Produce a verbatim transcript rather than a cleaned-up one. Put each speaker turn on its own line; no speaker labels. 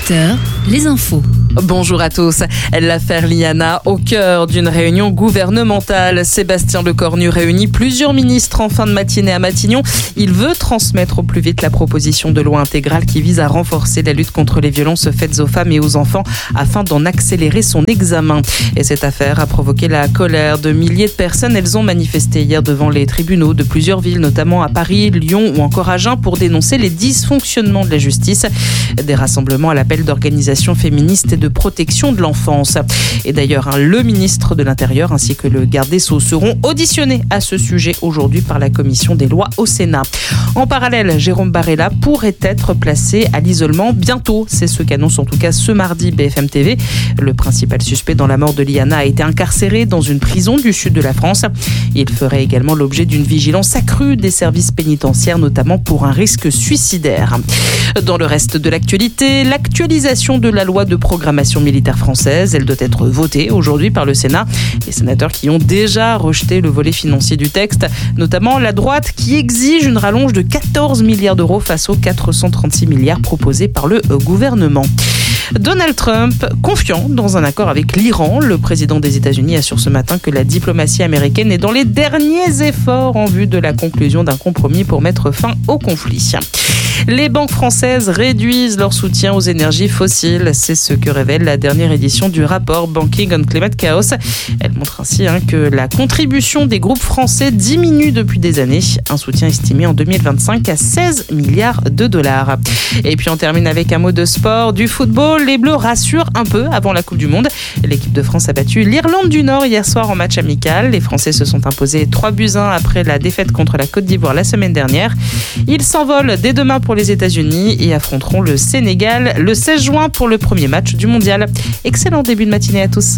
dix-huit heures, les infos.
Bonjour à tous. L'affaire Liana au cœur d'une réunion gouvernementale. Sébastien Lecornu réunit plusieurs ministres en fin de matinée à Matignon. Il veut transmettre au plus vite la proposition de loi intégrale qui vise à renforcer la lutte contre les violences faites aux femmes et aux enfants afin d'en accélérer son examen. Et cette affaire a provoqué la colère de milliers de personnes. Elles ont manifesté hier devant les tribunaux de plusieurs villes, notamment à Paris, Lyon ou encore Agen, pour dénoncer les dysfonctionnements de la justice. Des rassemblements à l'appel d'organisations féministes et de protection de l'enfance. Et d'ailleurs, hein, le ministre de l'Intérieur ainsi que le garde des Sceaux seront auditionnés à ce sujet aujourd'hui par la commission des lois au Sénat. En parallèle, Jérôme Barella pourrait être placé à l'isolement bientôt. C'est ce qu'annonce en tout cas ce mardi B F M T V. Le principal suspect dans la mort de Liana a été incarcéré dans une prison du sud de la France. Il ferait également l'objet d'une vigilance accrue des services pénitentiaires, notamment pour un risque suicidaire. Dans le reste de l'actualité, l'actualisation de la loi de programmation militaire française, elle doit être votée aujourd'hui par le Sénat. Les sénateurs qui ont déjà rejeté le volet financier du texte, notamment la droite qui exige une rallonge de quatorze milliards d'euros face aux quatre cent trente-six milliards proposés par le gouvernement. Donald Trump, confiant dans un accord avec l'Iran, le président des États-Unis assure ce matin que la diplomatie américaine est dans les derniers efforts en vue de la conclusion d'un compromis pour mettre fin au conflit. Les banques françaises réduisent leur soutien aux énergies fossiles. C'est ce que révèle la dernière édition du rapport Banking on Climate Chaos. Elle montre ainsi hein, que la contribution des groupes français diminue depuis des années. Un soutien estimé en deux mille vingt-cinq à seize milliards de dollars. Et puis on termine avec un mot de sport, du football. Les Bleus rassurent un peu avant la Coupe du Monde. L'équipe de France a battu l'Irlande du Nord hier soir en match amical. Les Français se sont imposés trois buts à un après la défaite contre la Côte d'Ivoire la semaine dernière. Ils s'envolent dès demain pour les États-Unis et affronteront le Sénégal le seize juin pour le premier match du mondial. Excellent début de matinée à tous.